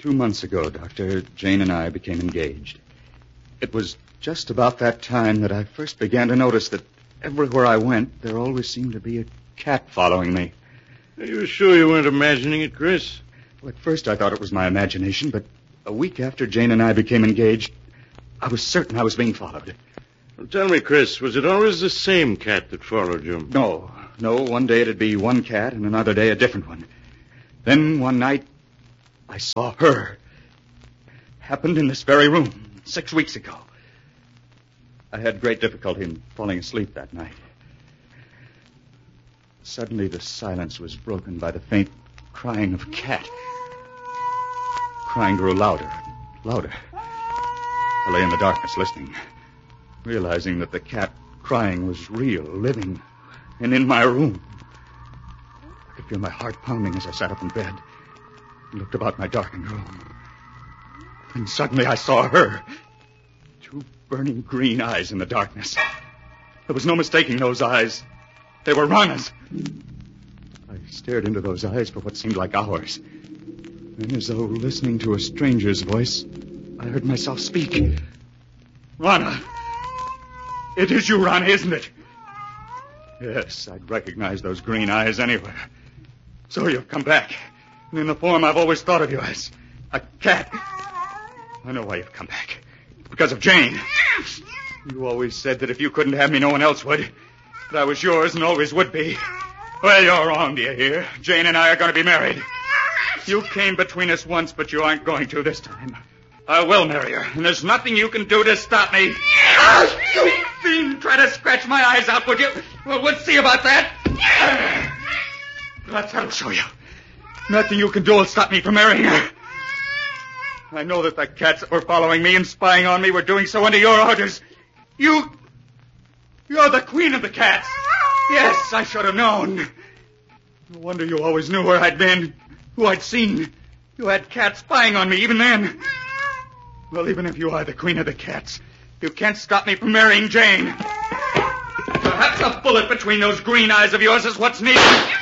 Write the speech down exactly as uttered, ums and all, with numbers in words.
Two months ago, Doctor, Jane and I became engaged. It was just about that time that I first began to notice that everywhere I went, there always seemed to be a cat following me. Are you sure you weren't imagining it, Chris? Well, at first I thought it was my imagination, but a week after Jane and I became engaged, I was certain I was being followed. Well, tell me, Chris, was it always the same cat that followed you? No, no. One day it'd be one cat, and another day a different one. Then one night, I saw her. Happened in this very room, six weeks ago. I had great difficulty in falling asleep that night. Suddenly, the silence was broken by the faint crying of a cat. Crying grew louder, louder. I lay in the darkness listening, realizing that the cat crying was real, living, and in my room. I could feel my heart pounding as I sat up in bed and looked about my darkened room. And suddenly I saw her. Two burning green eyes in the darkness. There was no mistaking those eyes. They were Rana's. I stared into those eyes for what seemed like hours. Then, as though listening to a stranger's voice, I heard myself speak. Rana! It is you, Rana, isn't it? Yes, I'd recognize those green eyes anywhere. So you've come back. And in the form I've always thought of you as. A cat. I know why you've come back. Because of Jane. You always said that if you couldn't have me, no one else would. That I was yours and always would be. Well, you're wrong, do you hear? Jane and I are going to be married. You came between us once, but you aren't going to this time. I will marry her, and there's nothing you can do to stop me. You fiend, try to scratch my eyes out, would you? Well, we'll see about that. That's that'll show you. Nothing you can do will stop me from marrying her. I know that the cats that were following me and spying on me were doing so under your orders. You... You're the queen of the cats. Yes, I should have known. No wonder you always knew where I'd been, who I'd seen. You had cats spying on me even then. Well, even if you are the queen of the cats, you can't stop me from marrying Jane. Perhaps a bullet between those green eyes of yours is what's needed.